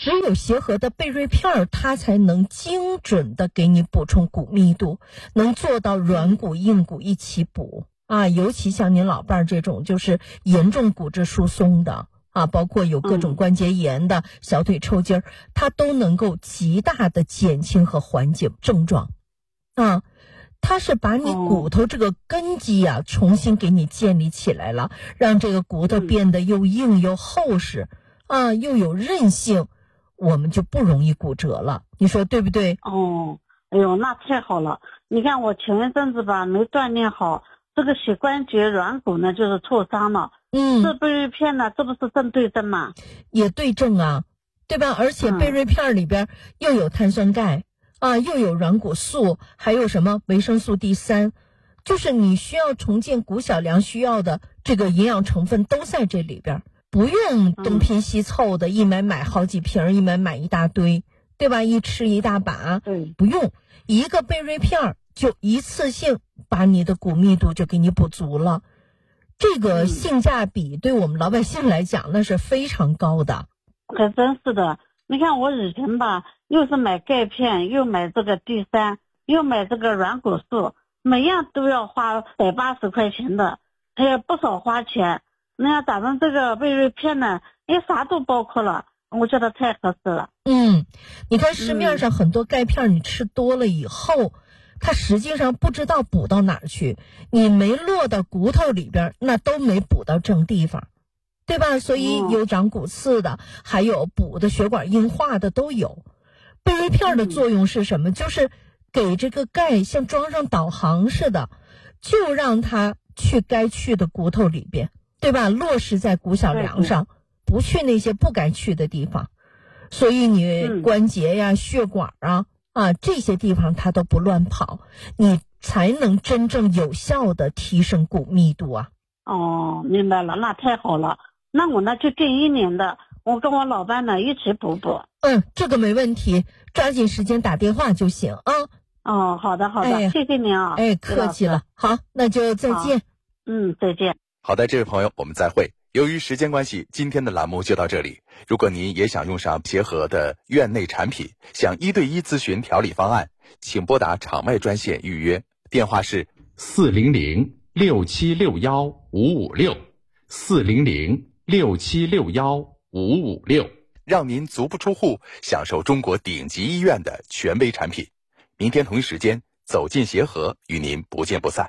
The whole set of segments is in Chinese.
只有协和的贝瑞片它才能精准的给你补充骨密度，能做到软骨硬骨一起补啊。尤其像您老伴儿这种就是严重骨质疏松的啊，包括有各种关节炎的、小腿抽筋儿，它都能够极大的减轻和缓解症状啊。它是把你骨头这个根基啊重新给你建立起来了，让这个骨头变得又硬又厚实啊，又有韧性，我们就不容易骨折了，你说对不对？ 哎呦，那太好了。你看我前一阵子吧没锻炼好，这个膝关节软骨呢就是挫伤了。这贝瑞片呢，这不是正对症吗？ 也对症啊，对吧？而且贝瑞片里边又有碳酸钙啊，又有软骨素，还有什么维生素 D3，就是你需要重建骨小梁需要的这个营养成分都在这里边，不用东拼西凑的，一买好几瓶，一买一大堆，对吧？一吃一大把，不用，一个贝瑞片就一次性把你的骨密度就给你补足了。这个性价比对我们老百姓来讲那是非常高的。 可真是的，你看我以前吧又是买钙片，又买这个 D3， 又买这个软骨素，每样都要花180块钱的，还有不少花钱。那要打成这个贝瑞片呢，啥都包括了，我觉得太合适了。 你看市面上很多钙片，你吃多了以后它实际上不知道补到哪儿去，你没落到骨头里边，那都没补到正地方，对吧？所以有长骨刺的，还有补的血管硬化的都有。贝瑞片的作用是什么？就是给这个钙像装上导航似的，就让它去该去的骨头里边，对吧？落实在骨小梁上，不去那些不该去的地方。所以你关节呀、血管啊这些地方它都不乱跑，你才能真正有效的提升骨密度啊。 明白了，那太好了。那我呢就定1年的，我跟我老伴呢一起补。 这个没问题，抓紧时间打电话就行啊。 好的，谢谢您啊。 客气了。好，那就再见。 再见。 好的，这位朋友，我们再会。由于时间关系，今天的栏目就到这里。如果您也想用上协和的院内产品，想1对1咨询调理方案，请拨打场外专线预约，电话是400-676-556，400-676-556，让您足不出户享受中国顶级医院的权威产品。明天同一时间走进协和，与您不见不散。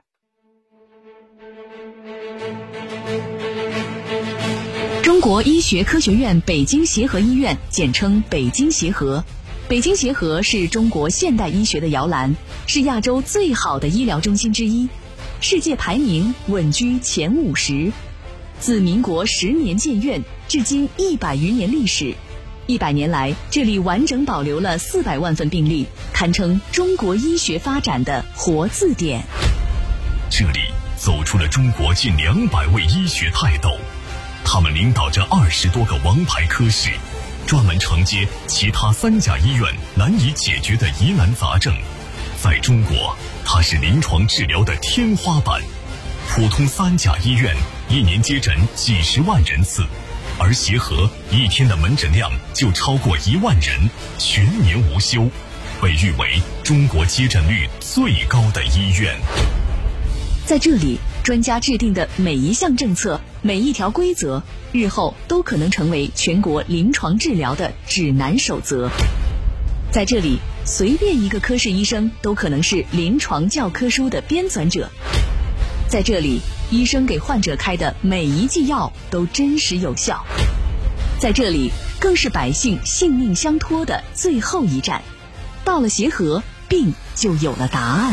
中国医学科学院北京协和医院，简称北京协和。北京协和是中国现代医学的摇篮，是亚洲最好的医疗中心之一，世界排名稳居前50。自民国10年建院，至今100余年历史，100年来，这里完整保留了400万份病例，堪称中国医学发展的活字典。 这里走出了中国近200位医学泰斗，他们领导着20多个王牌科室，专门承接其他3甲医院难以解决的疑难杂症。在中国，它是临床治疗的天花板。普通3甲医院1年接诊几十万人次，而协和1天的门诊量就超过1万人，全年无休，被誉为中国接诊率最高的医院。 在这里，专家制定的每一项政策、每一条规则，日后都可能成为全国临床治疗的指南守则。在这里，随便一个科室医生都可能是临床教科书的编纂者。在这里，医生给患者开的每一剂药都真实有效。在这里，更是百姓性命相托的最后一站。到了协和，病就有了答案。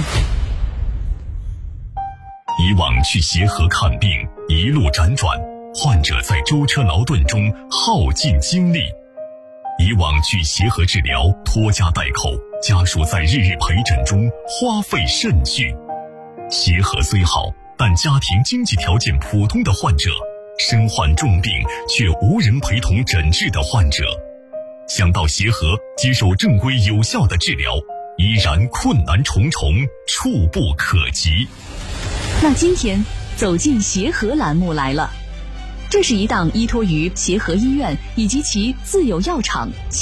以往去协和看病一路辗转，患者在舟车劳顿中耗尽精力。以往去协和治疗拖家带口，家属在日日陪诊中花费甚巨。协和虽好，但家庭经济条件普通的患者，身患重病却无人陪同诊治的患者，想到协和接受正规有效的治疗，依然困难重重，触不可及。 那今天走进协和栏目来了，这是一档依托于协和医院以及其自有药厂